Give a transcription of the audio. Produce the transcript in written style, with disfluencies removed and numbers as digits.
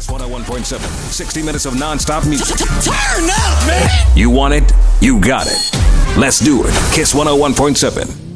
Kiss 101.7. 60 minutes of non-stop music. Turn up, man! You want it, you got it. Let's do it. Kiss 101.7.